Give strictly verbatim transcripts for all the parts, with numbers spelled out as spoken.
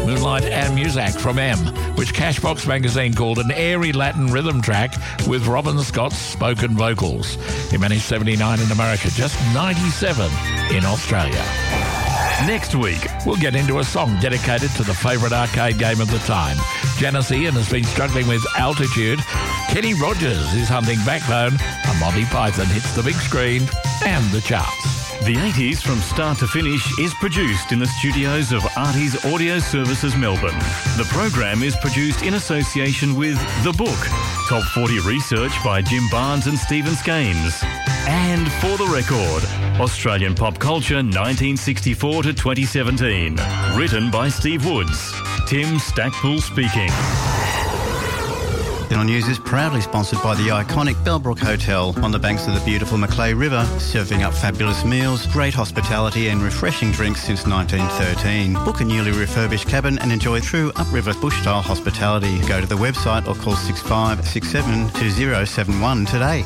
Moonlight and Muzak from M, which Cashbox magazine called an airy Latin rhythm track with Robin Scott's spoken vocals. It managed seventy-nine in America, just ninety-seven in Australia. Next week, we'll get into a song dedicated to the favourite arcade game of the time. Janice Ian has been struggling with Altitude. Kenny Rogers is hunting Backbone. A Monty Python hits the big screen and the charts. The eighties from start to finish is produced in the studios of Artie's Audio Services Melbourne. The program is produced in association with The Book, Top forty research by Jim Barnes and Stephen Skanes. And For the Record, Australian pop culture nineteen sixty-four to twenty seventeen. Written by Steve Woods. Tim Stackpool speaking. Channel News is proudly sponsored by the iconic Bellbrook Hotel on the banks of the beautiful Macleay River, serving up fabulous meals, great hospitality and refreshing drinks since nineteen thirteen. Book a newly refurbished cabin and enjoy true upriver bush-style hospitality. Go to the website or call six five six seven two zero seven one today.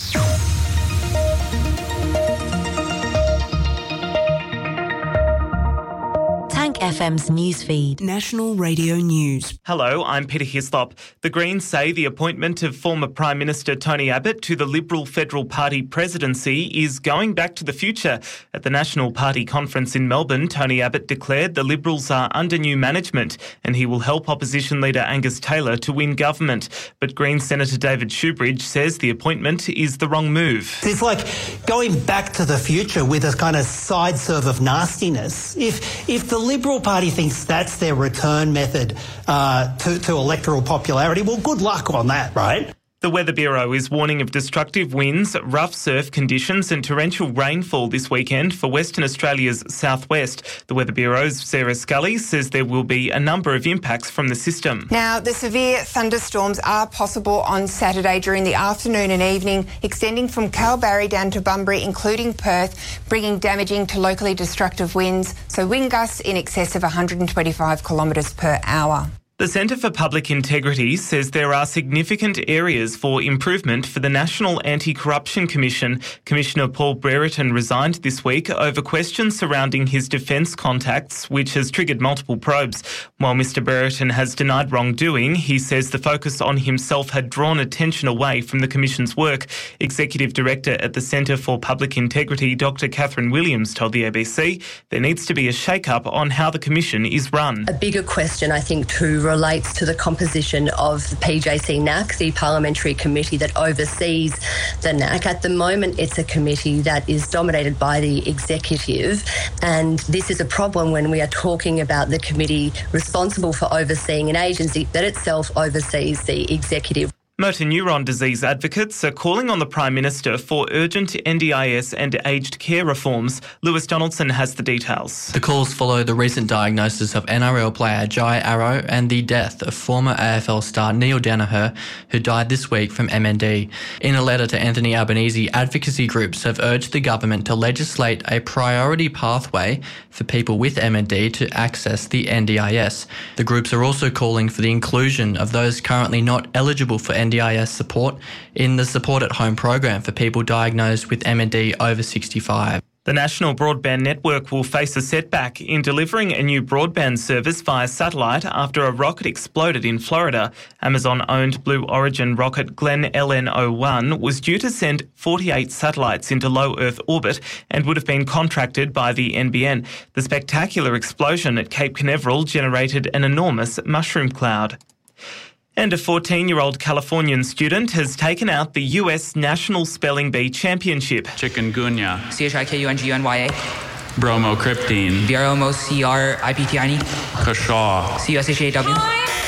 F M's newsfeed. National Radio News. Hello, I'm Peter Hislop. The Greens say the appointment of former Prime Minister Tony Abbott to the Liberal Federal Party presidency is going back to the future. At the National Party conference in Melbourne, Tony Abbott declared the Liberals are under new management and he will help opposition leader Angus Taylor to win government. But Greens Senator David Shoebridge says the appointment is the wrong move. It's like going back to the future with a kind of side serve of nastiness. If, if the Liberal Party thinks that's their return method uh, to, to electoral popularity, well, good luck on that, right? The Weather Bureau is warning of destructive winds, rough surf conditions and torrential rainfall this weekend for Western Australia's southwest. The Weather Bureau's Sarah Scully says there will be a number of impacts from the system. Now, the severe thunderstorms are possible on Saturday during the afternoon and evening, extending from Kalbarri down to Bunbury, including Perth, bringing damaging to locally destructive winds, so wind gusts in excess of one hundred twenty-five kilometres per hour. The Centre for Public Integrity says there are significant areas for improvement for the National Anti-Corruption Commission. Commissioner Paul Brereton resigned this week over questions surrounding his defence contacts, which has triggered multiple probes. While Mr Brereton has denied wrongdoing, he says the focus on himself had drawn attention away from the Commission's work. Executive Director at the Centre for Public Integrity, Doctor Catherine Williams, told the A B C there needs to be a shake-up on how the Commission is run. A bigger question, I think, too, relates to the composition of the P J C N A C, the parliamentary committee that oversees the N A C. At the moment, it's a committee that is dominated by the executive, and this is a problem when we are talking about the committee responsible for overseeing an agency that itself oversees the executive. Motor neuron disease advocates are calling on the Prime Minister for urgent N D I S and aged care reforms. Lewis Donaldson has the details. The calls follow the recent diagnosis of N R L player Jai Arrow and the death of former A F L star Neil Danaher, who died this week from M N D. In a letter to Anthony Albanese, advocacy groups have urged the government to legislate a priority pathway for people with M N D to access the N D I S. The groups are also calling for the inclusion of those currently not eligible for N D I S support in the Support at Home program for people diagnosed with M N D over sixty-five. The National Broadband Network will face a setback in delivering a new broadband service via satellite after a rocket exploded in Florida. Amazon-owned Blue Origin rocket Glenn L N oh one was due to send forty-eight satellites into low Earth orbit and would have been contracted by the N B N. The spectacular explosion at Cape Canaveral generated an enormous mushroom cloud. And a fourteen-year-old Californian student has taken out the U S National Spelling Bee Championship. Chikungunya. C H I K U N G U N Y A. Bromocryptine. V R O M O C R I P T I N E. Kashaw. C U S H A W.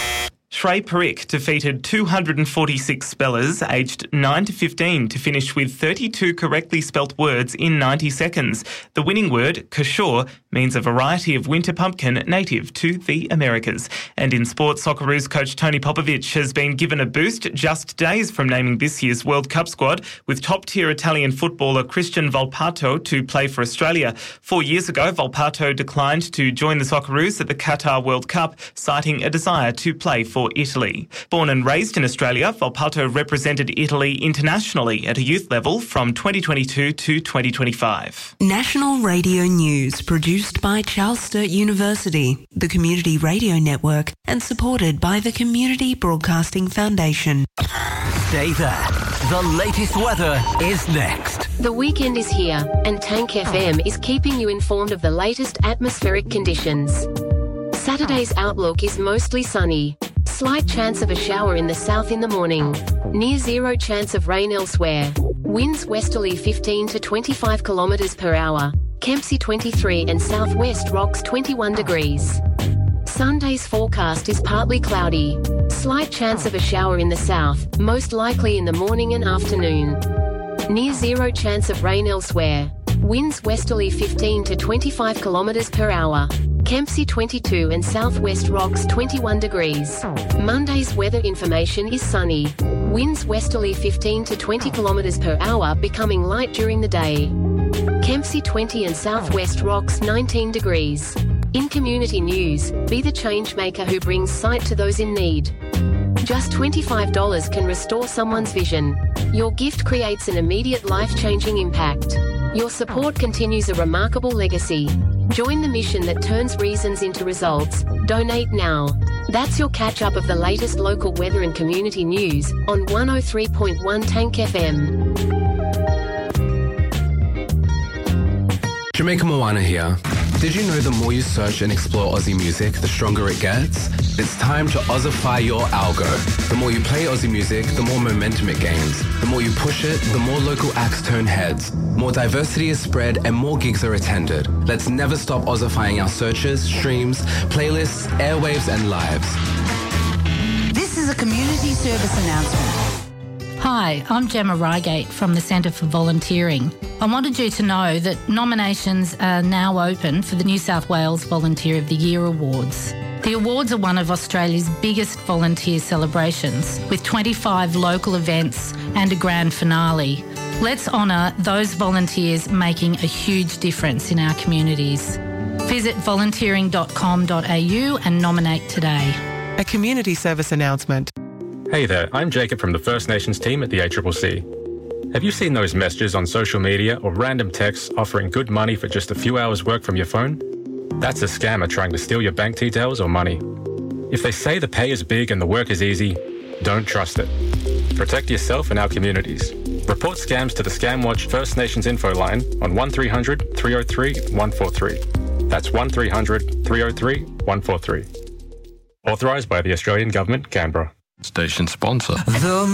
Shrey Perick defeated two hundred forty-six spellers aged nine to fifteen to finish with thirty-two correctly spelt words in ninety seconds. The winning word, Kashaw, means a variety of winter pumpkin native to the Americas. And in sports, Socceroos coach Tony Popovic has been given a boost just days from naming this year's World Cup squad, with top-tier Italian footballer Christian Volpato to play for Australia. Four years ago, Volpato declined to join the Socceroos at the Qatar World Cup, citing a desire to play for for Italy. Born and raised in Australia, Volpato represented Italy internationally at a youth level from twenty twenty-two to twenty twenty-five. National Radio News, produced by Charles Sturt University, the Community Radio Network, and supported by the Community Broadcasting Foundation. Stay there. The latest weather is next. The weekend is here, and Tank F M is keeping you informed of the latest atmospheric conditions. Saturday's outlook is mostly sunny. Slight chance of a shower in the south in the morning. Near zero chance of rain elsewhere. Winds westerly fifteen to twenty-five kilometres per hour. Kempsey twenty-three and southwest rocks twenty-one degrees. Sunday's forecast is partly cloudy. Slight chance of a shower in the south, most likely in the morning and afternoon. Near zero chance of rain elsewhere. Winds westerly fifteen to twenty-five kilometres per hour. Kempsey twenty-two and southwest rocks twenty-one degrees. Monday's weather information is sunny. Winds westerly fifteen to twenty kilometres per hour, becoming light during the day. Kempsey twenty and southwest rocks nineteen degrees. In community news, be the change maker who brings sight to those in need. Just twenty-five dollars can restore someone's vision. Your gift creates an immediate life-changing impact. Your support continues a remarkable legacy. Join the mission that turns reasons into results. Donate now. That's your catch-up of the latest local weather and community news on one oh three point one Tank F M. Jamaica Moana here. Did you know the more you search and explore Aussie music, the stronger it gets? It's time to Aussify your algo. The more you play Aussie music, the more momentum it gains. The more you push it, the more local acts turn heads. More diversity is spread and more gigs are attended. Let's never stop Aussifying our searches, streams, playlists, airwaves and lives. This is a community service announcement. Hi, I'm Gemma Reigate from the Centre for Volunteering. I wanted you to know that nominations are now open for the New South Wales Volunteer of the Year Awards. The awards are one of Australia's biggest volunteer celebrations, with twenty-five local events and a grand finale. Let's honour those volunteers making a huge difference in our communities. Visit volunteering dot com dot a u and nominate today. A community service announcement. Hey there, I'm Jacob from the First Nations team at the A C C C. Have you seen those messages on social media or random texts offering good money for just a few hours work from your phone? That's a scammer trying to steal your bank details or money. If they say the pay is big and the work is easy, don't trust it. Protect yourself and our communities. Report scams to the Scamwatch First Nations info line on one three hundred, three oh three, one four three. That's one three hundred, three oh three, one four three. Authorised by the Australian Government, Canberra. Station sponsor. The